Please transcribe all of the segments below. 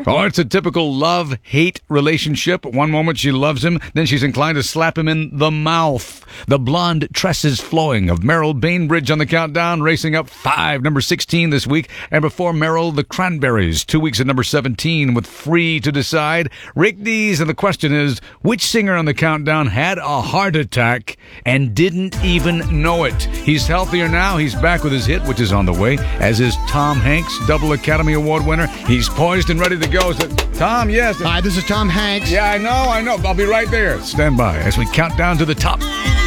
Oh, it's a typical love-hate relationship. One moment she loves him, then she's inclined to slap him in the mouth. The blonde tresses flowing of Meryl Bainbridge on the countdown, racing up 5, number 16 this week. And before Meryl, the Cranberries, 2 weeks at number 17 with Free to Decide. Rick Dees, and the question is, which singer on the countdown had a heart attack and didn't even know it? He's healthier now. He's back with his hit, which is on the way, as is Tom Hanks, double Academy Award winner. He's poised and ready to go. So, Tom, yes. Hi, this is Tom Hanks. Yeah, I know. I'll be right there. Stand by as we count down to the top.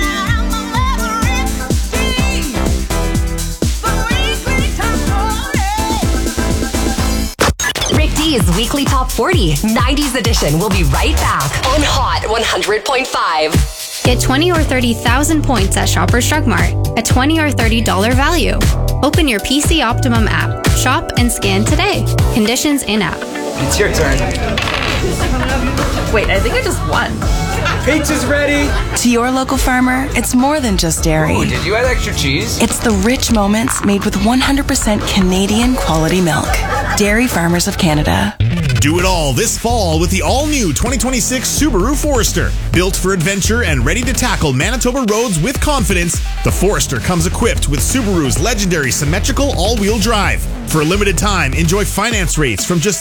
Rick D's Weekly Top 40, 90s edition. We'll be right back on Hot 100.5. Get 20 or 30,000 points at Shoppers Drug Mart, a $20 or $30 value. Open your PC Optimum app, shop and scan today. Conditions in-app. It's your turn. Wait, I think I just won. Pizza's ready. To your local farmer, it's more than just dairy. Ooh, did you add extra cheese? It's the rich moments made with 100% Canadian quality milk. Dairy Farmers of Canada. Do it all this fall with the all-new 2026 Subaru Forester. Built for adventure and ready to tackle Manitoba roads with confidence, the Forester comes equipped with Subaru's legendary symmetrical all-wheel drive. For a limited time, enjoy finance rates from just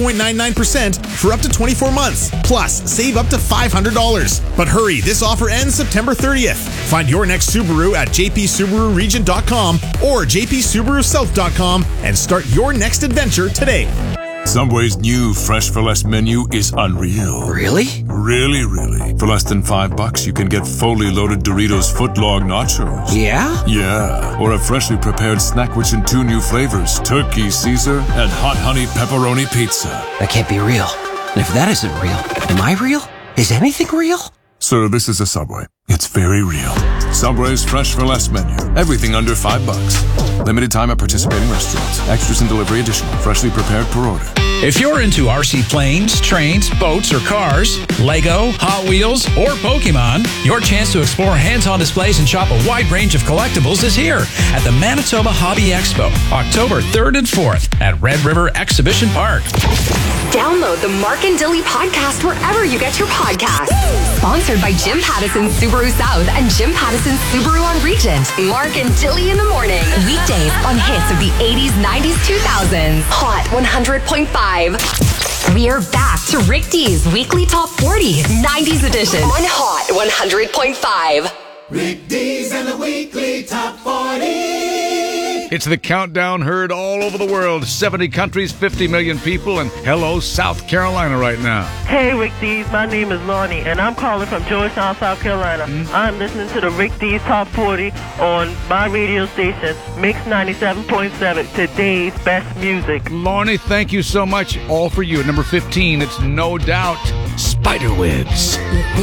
0.99% for up to 24 months. Plus, save up to $500. But hurry, this offer ends September 30th. Find your next Subaru at jpsubaruregion.com or jpsubarusouth.com and start your next adventure today. Subway's new Fresh for Less menu is unreal. Really? Really. For less than $5, you can get fully loaded Doritos footlong nachos. Yeah? Yeah. Or a freshly prepared snack which in 2 new flavors, Turkey Caesar and Hot Honey Pepperoni Pizza. That can't be real. And if that isn't real, am I real? Is anything real? Sir, this is a Subway. It's very real. Subway's Fresh for Less menu. Everything under $5. Limited time at participating restaurants. Extras and delivery additional. Freshly prepared per order. If you're into RC planes, trains, boats, or cars, Lego, Hot Wheels, or Pokemon, your chance to explore hands-on displays and shop a wide range of collectibles is here at the Manitoba Hobby Expo, October 3rd and 4th at Red River Exhibition Park. Download the Mark and Dilly podcast wherever you get your podcasts. Sponsored by Jim Pattison Subaru South and Jim Pattison Subaru on Regent. Mark and Dilly in the morning. Weekdays on hits of the 80s, 90s, 2000s. Hot 100.5. We're back to Rick D's Weekly Top 40, 90s edition on Hot 100.5. Rick D's and the Weekly Top 40. It's the countdown heard all over the world. 70 countries, 50 million people, and hello, South Carolina right now. Hey, Rick D's. My name is Lonnie, and I'm calling from Georgetown, South Carolina. I'm listening to the Rick D's Top 40 on my radio station, Mix 97.7, today's best music. Lonnie, thank you so much. All for you. At number 15, it's no doubt Spiderwebs.